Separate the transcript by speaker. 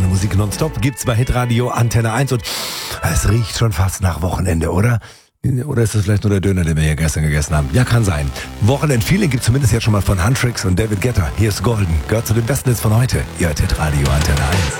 Speaker 1: Stunde Musik nonstop gibt's bei Hitradio Antenne 1 und es riecht schon fast nach Wochenende, oder? Oder ist das vielleicht nur der Döner, den wir hier gestern gegessen haben? Ja, kann sein. Wochenend-Feeling gibt's zumindest jetzt schon mal von Huntrix und David Guetta. Hier ist Golden. Gehört zu den besten Hits von heute. Ihr hört Hitradio Antenne 1.